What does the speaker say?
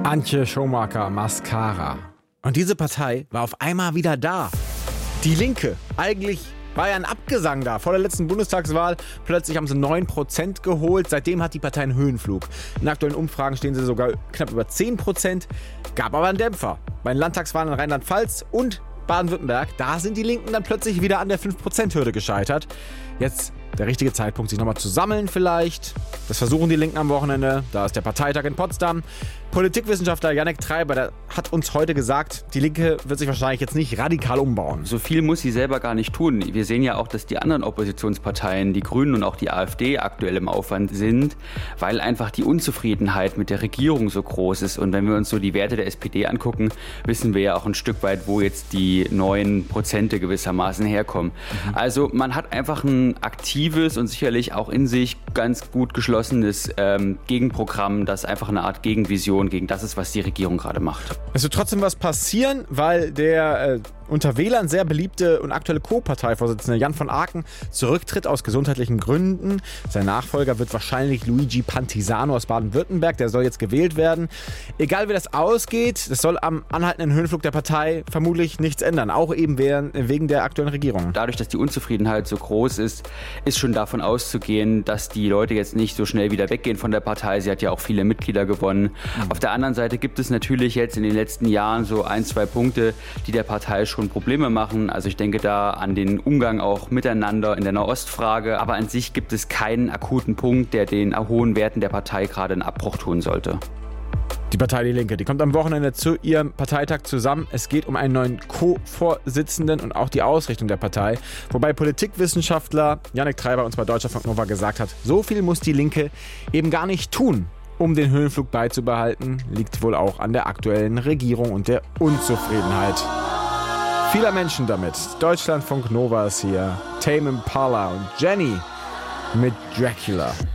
Antje Schumacher, Mascara. Und diese Partei war auf einmal wieder da. Die Linke. Eigentlich war ja ein Abgesang da. Vor der letzten Bundestagswahl plötzlich haben sie 9% geholt. Seitdem hat die Partei einen Höhenflug. In aktuellen Umfragen stehen sie sogar knapp über 10%. Gab aber einen Dämpfer. Bei den Landtagswahlen in Rheinland-Pfalz und Baden-Württemberg, da sind die Linken dann plötzlich wieder an der 5%-Hürde gescheitert. Jetzt der richtige Zeitpunkt, sich nochmal zu sammeln vielleicht. Das versuchen die Linken am Wochenende. Da ist der Parteitag in Potsdam. Politikwissenschaftler Jannik Treiber, der hat uns heute gesagt, die Linke wird sich wahrscheinlich jetzt nicht radikal umbauen. So viel muss sie selber gar nicht tun. Wir sehen ja auch, dass die anderen Oppositionsparteien, die Grünen und auch die AfD, aktuell im Aufwand sind, weil einfach die Unzufriedenheit mit der Regierung so groß ist. Und wenn wir uns so die Werte der SPD angucken, wissen wir ja auch ein Stück weit, wo jetzt die 9% gewissermaßen herkommen. Also man hat einfach ein aktives und sicherlich auch in sich ganz gut geschlossenes Gegenprogramm, das einfach eine Art Gegenvision gegen das ist, was die Regierung gerade macht. Es wird trotzdem was passieren, weil der unter Wählern sehr beliebte und aktuelle Co-Parteivorsitzende Jan von Aken zurücktritt aus gesundheitlichen Gründen. Sein Nachfolger wird wahrscheinlich Luigi Pantisano aus Baden-Württemberg. Der soll jetzt gewählt werden. Egal wie das ausgeht, das soll am anhaltenden Höhenflug der Partei vermutlich nichts ändern. Auch eben wegen der aktuellen Regierung. Dadurch, dass die Unzufriedenheit so groß ist schon davon auszugehen, dass die Leute jetzt nicht so schnell wieder weggehen von der Partei. Sie hat ja auch viele Mitglieder gewonnen. Auf der anderen Seite gibt es natürlich jetzt in den letzten Jahren so 1-2 Punkte, die der Partei schon Probleme machen. Also ich denke da an den Umgang auch miteinander in der Nahostfrage. Aber an sich gibt es keinen akuten Punkt, der den hohen Werten der Partei gerade einen Abbruch tun sollte. Die Partei Die Linke, die kommt am Wochenende zu ihrem Parteitag zusammen. Es geht um einen neuen Co-Vorsitzenden und auch die Ausrichtung der Partei. Wobei Politikwissenschaftler Jannik Treiber uns bei Deutschlandfunk Nova gesagt hat, so viel muss die Linke eben gar nicht tun, um den Höhenflug beizubehalten. Liegt wohl auch an der aktuellen Regierung und der Unzufriedenheit vieler Menschen damit. Deutschlandfunk Nova ist hier. Tame Impala und Jenny mit Dracula.